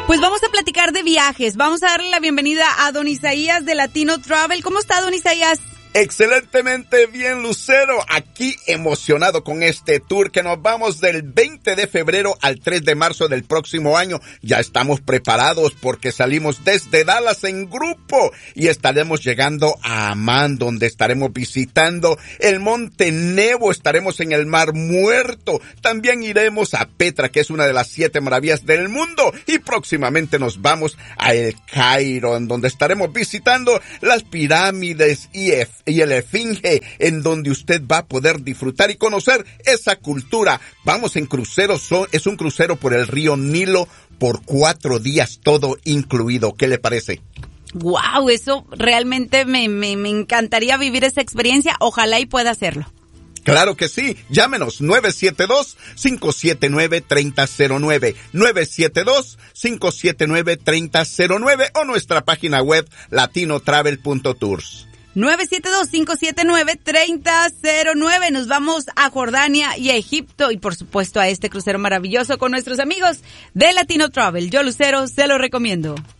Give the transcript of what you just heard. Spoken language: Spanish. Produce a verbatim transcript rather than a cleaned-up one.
Pues vamos a platicar de viajes. Vamos a darle la bienvenida a don Isaías de Latino Travel. ¿Cómo está, don Isaías? Excelentemente bien, Lucero. Aquí emocionado con este tour que nos vamos del veinte de febrero al tres de marzo del próximo año. Ya estamos preparados porque salimos desde Dallas en grupo y estaremos llegando a Amán, donde estaremos visitando el Monte Nebo, estaremos en el Mar Muerto. También iremos a Petra, que es una de las siete maravillas del mundo, y próximamente nos vamos a El Cairo, en donde estaremos visitando las pirámides y y el Esfinge, en donde usted va a poder disfrutar y conocer esa cultura. Vamos en crucero, son, es un crucero por el río Nilo por cuatro días, todo incluido. ¿Qué le parece? Wow, eso realmente me, me, me encantaría vivir esa experiencia. Ojalá y pueda hacerlo. Claro que sí. Llámenos nueve siete dos, cinco siete nueve, tres cero cero nueve, nueve siete dos, cinco siete nueve, tres cero cero nueve o nuestra página web latino travel punto tours. nueve siete dos, cinco siete nueve, tres cero cero nueve. Nos vamos a Jordania y a Egipto y por supuesto a este crucero maravilloso con nuestros amigos de Latino Travel. Yo, Lucero, se lo recomiendo.